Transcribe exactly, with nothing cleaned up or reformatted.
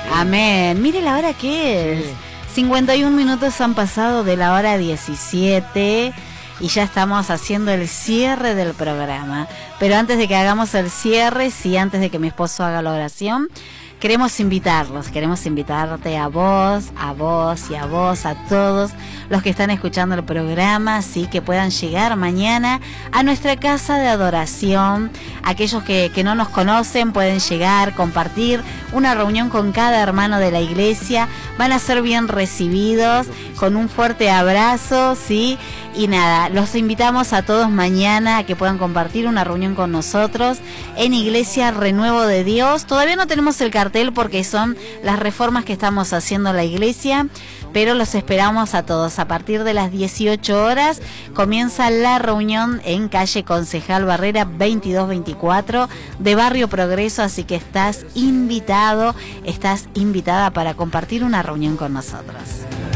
Amén. Mire la hora que es. Sí. cincuenta y un minutos han pasado de la hora diecisiete y ya estamos haciendo el cierre del programa. Pero antes de que hagamos el cierre, sí, antes de que mi esposo haga la oración, queremos invitarlos, queremos invitarte a vos, a vos y a vos, a todos los que están escuchando el programa, sí, que puedan llegar mañana a nuestra casa de adoración. Aquellos que, que no nos conocen pueden llegar, compartir una reunión con cada hermano de la iglesia, van a ser bien recibidos, con un fuerte abrazo, sí, y nada, los invitamos a todos mañana a que puedan compartir una reunión con nosotros en Iglesia Renuevo de Dios. Todavía no tenemos el cartel porque son las reformas que estamos haciendo en la iglesia, pero los esperamos a todos. A partir de las dieciocho horas comienza la reunión en calle Concejal Barrera veintidós veinticuatro de Barrio Progreso, así que estás invitado, estás invitada para compartir una reunión con nosotros.